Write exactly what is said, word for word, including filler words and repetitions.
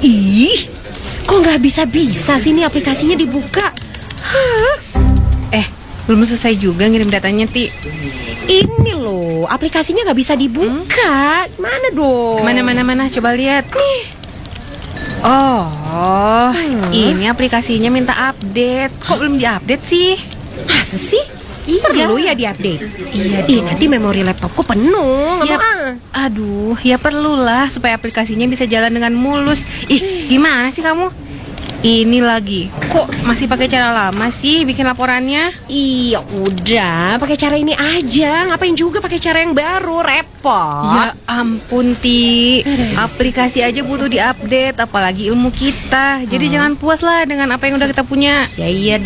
Ih, kok nggak bisa-bisa sih ini aplikasinya dibuka? Hah? Eh, belum selesai juga ngirim datanya, Ti. Ini loh, aplikasinya nggak bisa dibuka. Mana dong? Mana, mana, mana, coba lihat. Oh, Hmm. ini aplikasinya minta update. Kok belum diupdate sih? Masa sih? Iya. Perlu ya diupdate? Iya Ih, dong. nanti memori laptopku penuh. Nggak Ya, mau ah. aduh, ya perlulah supaya aplikasinya bisa jalan dengan mulus. Ih, gimana sih kamu? Ini lagi, kok masih pakai cara lama sih bikin laporannya? Iya udah, pakai cara ini aja. Ngapain juga pakai cara yang baru, repot. Ya ampun, Ti. Aplikasi aja butuh diupdate, apalagi ilmu kita. Jadi jangan puas lah dengan apa yang udah kita punya. Ya iya